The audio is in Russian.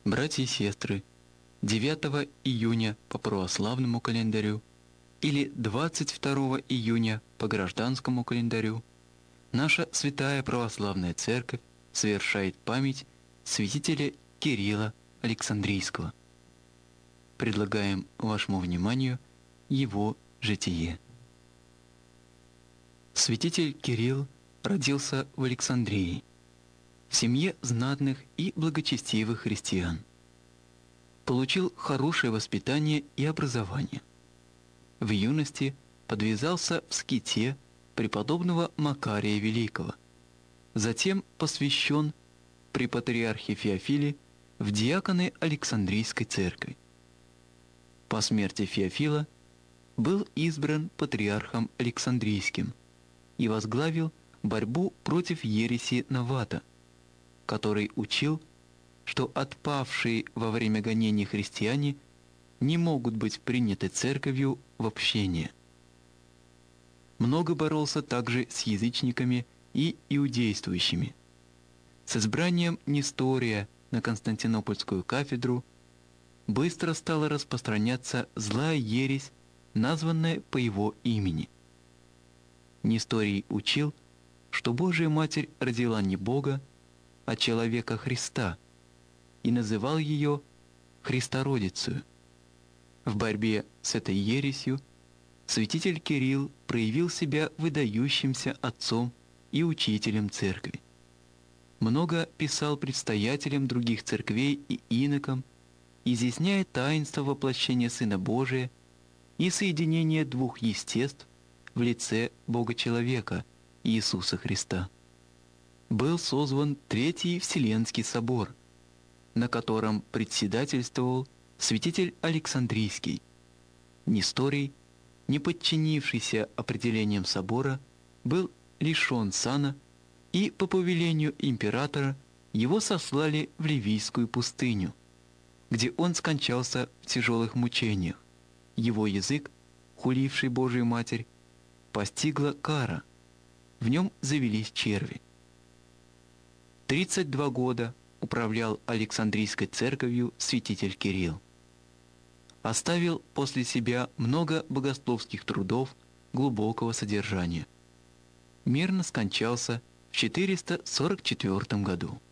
Братья и сестры, 9 июня по православному календарю или 22 июня по гражданскому календарю наша Святая Православная Церковь совершает память святителя Кирилла Александрийского. Предлагаем вашему вниманию его житие. Святитель Кирилл родился в Александрии, в семье знатных и благочестивых христиан. Получил хорошее воспитание и образование. В юности подвязался в ските преподобного Макария Великого. Затем посвящен при патриархе Феофиле в диаконы Александрийской церкви. По смерти Феофила был избран патриархом Александрийским и возглавил борьбу против ереси Навата, который учил, что отпавшие во время гонений христиане не могут быть приняты церковью в общение. Много боролся также с язычниками и иудействующими. С избранием Нестория на Константинопольскую кафедру быстро стала распространяться злая ересь, названная по его имени. Несторий учил, что Божия Матерь родила не Бога, а человека Христа, и называл ее Христородицею. В борьбе с этой ересью святитель Кирилл проявил себя выдающимся отцом и учителем церкви. Много писал предстоятелям других церквей и инокам, изъясняя таинство воплощения Сына Божия и соединения двух естеств в лице Бога-человека Иисуса Христа. Был созван Третий Вселенский собор, на котором председательствовал святитель Александрийский. Несторий, не подчинившийся определениям собора, был лишен сана, и по повелению императора его сослали в Ливийскую пустыню, где он скончался в тяжелых мучениях. Его язык, хуливший Божию Матерь, постигла кара, в нем завелись черви. 32 года управлял Александрийской церковью святитель Кирилл. Оставил после себя много богословских трудов глубокого содержания. Мирно скончался в 444 году.